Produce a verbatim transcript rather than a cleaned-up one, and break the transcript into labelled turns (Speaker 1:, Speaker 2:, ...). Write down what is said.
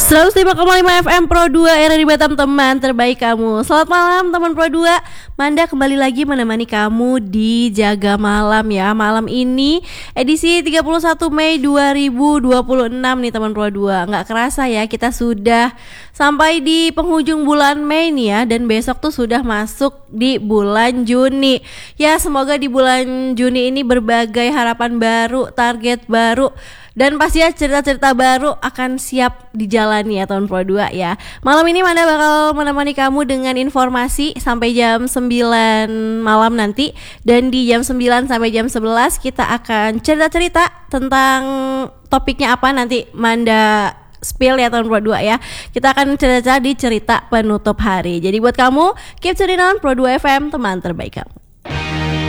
Speaker 1: seratus lima koma lima F M Pro dua R R I Batam, teman terbaik kamu. Selamat malam teman Pro dua. Manda kembali lagi menemani kamu di Jaga Malam ya. Malam ini edisi tiga puluh satu Mei dua ribu dua puluh enam nih teman Pro dua. Nggak kerasa ya, kita sudah sampai di penghujung bulan Mei nih ya. Dan besok tuh sudah masuk di bulan Juni. Ya, semoga di bulan Juni ini berbagai harapan baru, target baru, dan pasti ya cerita-cerita baru akan siap dijalani ya tahun Pro dua ya. Malam ini Manda bakal menemani kamu dengan informasi sampai jam sembilan malam nanti. Dan di jam sembilan sampai jam sebelas kita akan cerita-cerita tentang topiknya apa nanti Manda spill ya tahun Pro dua ya. Kita akan cerita-cerita di cerita penutup hari. Jadi buat kamu, keep tuning on Pro dua F M, teman terbaik kamu.